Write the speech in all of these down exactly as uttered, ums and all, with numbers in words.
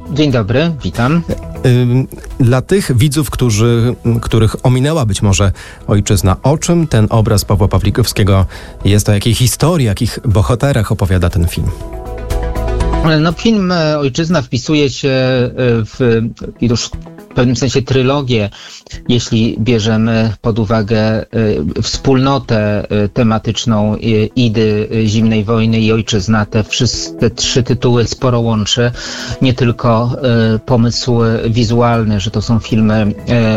Dzień dobry, witam. Dla tych widzów, którzy, których ominęła być może ojczyzna, o czym ten obraz Pawła Pawlikowskiego jest, o jakiej historii, jakich bohaterach opowiada ten film? No, film Ojczyzna wpisuje się w już w pewnym sensie trylogię, jeśli bierzemy pod uwagę wspólnotę tematyczną Idy, Zimnej Wojny i Ojczyzna. Te wszystkie trzy tytuły sporo łączy. Nie tylko pomysł wizualny, że to są filmy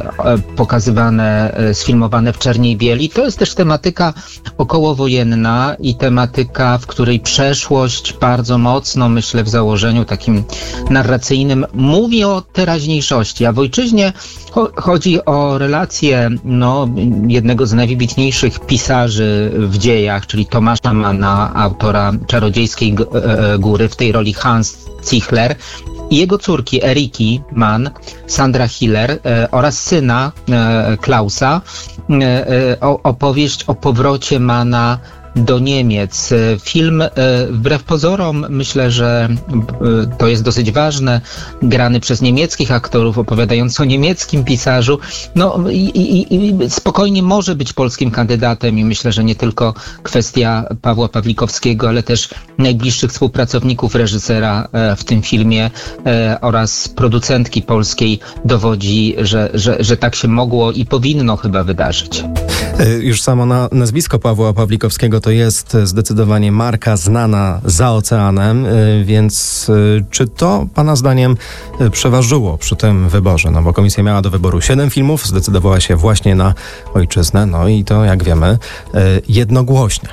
pokazywane, sfilmowane w czerni i bieli. To jest też tematyka okołowojenna i tematyka, w której przeszłość bardzo mocno, myślę, w założeniu takim narracyjnym mówi o teraźniejszości, a w Ojczyźnie cho- chodzi o relację no, jednego z najwybitniejszych pisarzy w dziejach, czyli Tomasza Manna, autora Czarodziejskiej G- e, Góry, w tej roli Hans Zichler, i jego córki Eriki Mann, Sandra Hiller e, oraz syna e, Klausa. E, e, opowieść o powrocie Manna do Niemiec. Film, wbrew pozorom, myślę, że to jest dosyć ważne, grany przez niemieckich aktorów, opowiadający o niemieckim pisarzu, no i, i, i spokojnie może być polskim kandydatem i myślę, że nie tylko kwestia Pawła Pawlikowskiego, ale też najbliższych współpracowników reżysera w tym filmie oraz producentki polskiej dowodzi, że, że, że tak się mogło i powinno chyba wydarzyć. Już samo na, nazwisko Pawła Pawlikowskiego to jest zdecydowanie marka znana za oceanem, więc czy to Pana zdaniem przeważyło przy tym wyborze? No bo komisja miała do wyboru siedem filmów, zdecydowała się właśnie na Ojczyznę, no i to, jak wiemy, jednogłośnie.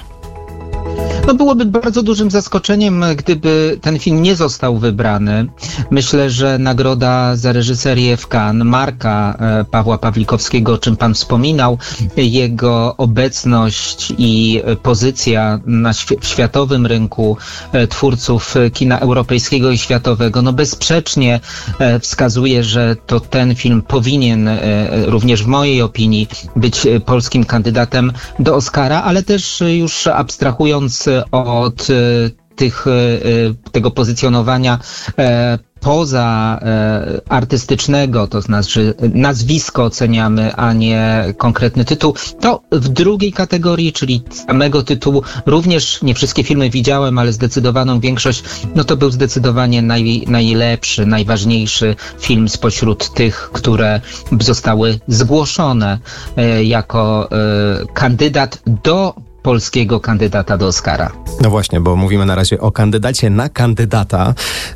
No byłoby bardzo dużym zaskoczeniem, gdyby ten film nie został wybrany. Myślę, że nagroda za reżyserię w Cannes, marka Pawła Pawlikowskiego, o czym pan wspominał, jego obecność i pozycja na świ- w światowym rynku twórców kina europejskiego i światowego, no bezsprzecznie wskazuje, że to ten film powinien, również w mojej opinii, być polskim kandydatem do Oscara, ale też już abstrahując od tych, tego pozycjonowania poza artystycznego, to znaczy nazwisko oceniamy, a nie konkretny tytuł, to w drugiej kategorii, czyli samego tytułu, również nie wszystkie filmy widziałem, ale zdecydowaną większość, no to był zdecydowanie naj, najlepszy, najważniejszy film spośród tych, które zostały zgłoszone jako kandydat do polskiego kandydata do Oscara. No właśnie, bo mówimy na razie o kandydacie na kandydata.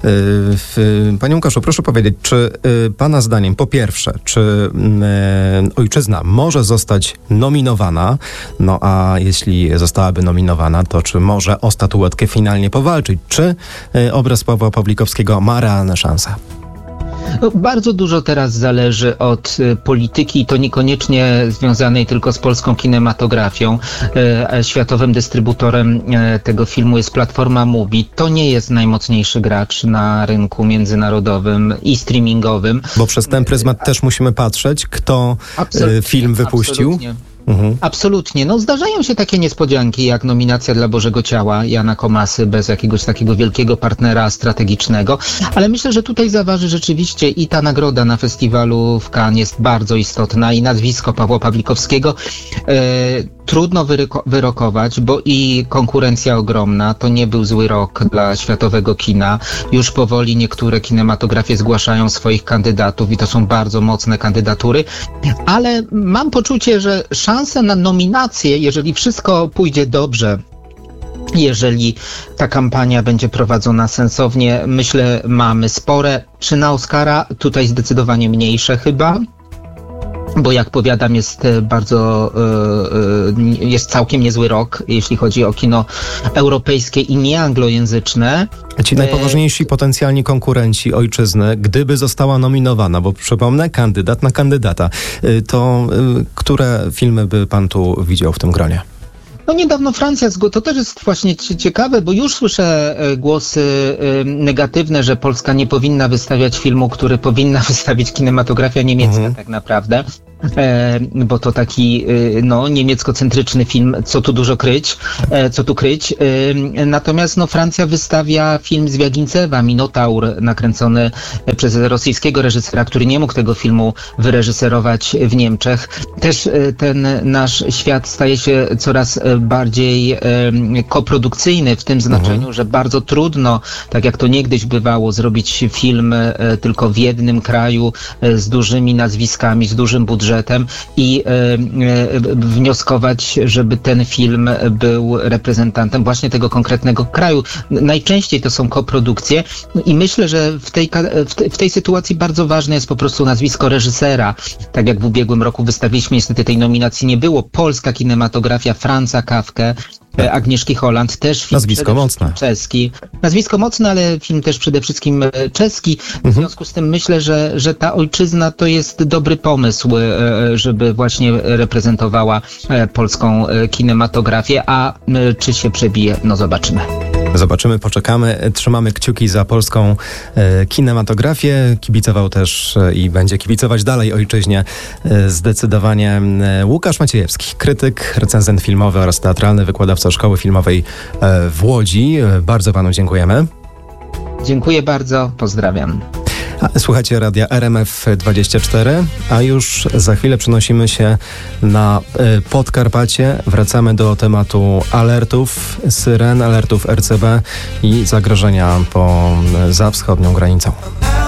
Panie Łukaszu, proszę powiedzieć, czy Pana zdaniem, po pierwsze, czy Ojczyzna może zostać nominowana? No a jeśli zostałaby nominowana, to czy może o statuetkę finalnie powalczyć? Czy obraz Pawła Pawlikowskiego ma realne szanse? No, bardzo dużo teraz zależy od y, polityki i to niekoniecznie związanej tylko z polską kinematografią. Y, światowym dystrybutorem y, tego filmu jest platforma Mubi. To nie jest najmocniejszy gracz na rynku międzynarodowym i streamingowym. Bo przez ten pryzmat też musimy patrzeć, kto y, film wypuścił. Absolutnie. Mhm. Absolutnie. No zdarzają się takie niespodzianki jak nominacja dla Bożego Ciała Jana Komasy bez jakiegoś takiego wielkiego partnera strategicznego, ale myślę, że tutaj zaważy rzeczywiście i ta nagroda na festiwalu w Cannes jest bardzo istotna i nazwisko Pawła Pawlikowskiego e, trudno wyryko- wyrokować, bo i konkurencja ogromna, to nie był zły rok dla światowego kina. Już powoli niektóre kinematografie zgłaszają swoich kandydatów i to są bardzo mocne kandydatury, ale mam poczucie, że szanse na nominację, jeżeli wszystko pójdzie dobrze, jeżeli ta kampania będzie prowadzona sensownie, myślę, mamy spore. Czy na Oscara? Tutaj zdecydowanie mniejsze chyba. Bo jak powiadam, jest bardzo, jest całkiem niezły rok, jeśli chodzi o kino europejskie i nieanglojęzyczne. Ci najpoważniejsi potencjalni konkurenci Ojczyzny, gdyby została nominowana, bo przypomnę, kandydat na kandydata, to które filmy by pan tu widział w tym gronie? No niedawno Francja, to też jest właśnie ciekawe, bo już słyszę głosy negatywne, że Polska nie powinna wystawiać filmu, który powinna wystawić kinematografia niemiecka mhm. tak naprawdę. bo to taki no, niemiecko-centryczny film, co tu dużo kryć, co tu kryć. Natomiast no, Francja wystawia film Zwiagincewa, Minotaur, nakręcony przez rosyjskiego reżysera, który nie mógł tego filmu wyreżyserować w Niemczech. Też ten nasz świat staje się coraz bardziej koprodukcyjny w tym znaczeniu, mhm. że bardzo trudno, tak jak to niegdyś bywało, zrobić film tylko w jednym kraju z dużymi nazwiskami, z dużym budżetem i wnioskować, żeby ten film był reprezentantem właśnie tego konkretnego kraju. Najczęściej to są koprodukcje i myślę, że w tej, w tej sytuacji bardzo ważne jest po prostu nazwisko reżysera. Tak jak w ubiegłym roku wystawiliśmy, niestety tej nominacji nie było. Polska kinematografia, Franza Kafkę, Agnieszki Holland, też film nazwisko mocne. Czeski. Nazwisko mocne, ale film też przede wszystkim czeski. W mhm. związku z tym myślę, że, że ta ojczyzna to jest dobry pomysł, żeby właśnie reprezentowała polską kinematografię, a czy się przebije, no zobaczymy. Zobaczymy, poczekamy. Trzymamy kciuki za polską e, kinematografię. Kibicował też e, i będzie kibicować dalej ojczyźnie e, zdecydowanie e, Łukasz Maciejewski, krytyk, recenzent filmowy oraz teatralny, wykładowca Szkoły Filmowej e, w Łodzi. E, bardzo panu dziękujemy. Dziękuję bardzo, pozdrawiam. Słuchajcie radia R M F dwadzieścia cztery, a już za chwilę przenosimy się na Podkarpacie. Wracamy do tematu alertów, syren, alertów R C B i zagrożenia po, za wschodnią granicą.